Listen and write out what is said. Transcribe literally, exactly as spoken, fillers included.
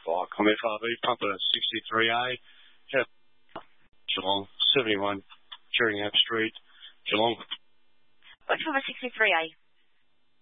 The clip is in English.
Fire Com F R V, pumper sixty-three A, Geelong, seventy-one, Sheringham Street, Geelong. What's pumper sixty-three A?